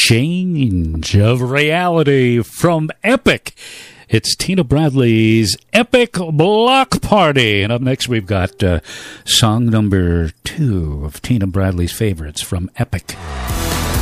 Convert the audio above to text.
Change of Reality from Epic. It's Tina Bradley's Epic Block Party. And up next, we've got song number 2 of Tina Bradley's favorites from Epic.